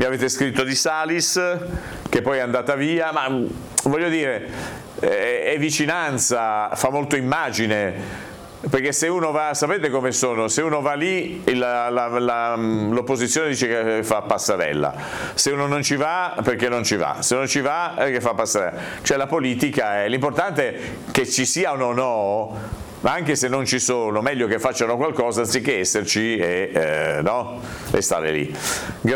mi avete scritto di Salis, che poi è andata via, ma voglio dire, è vicinanza, fa molto immagine. Perché se uno va, sapete come sono, se uno va lì l'opposizione dice che fa passarella, se uno non ci va perché non ci va, se non ci va che fa passarella, cioè la politica è, l'importante è che ci siano o no, ma anche se non ci sono, meglio che facciano qualcosa anziché esserci e, no? E stare lì.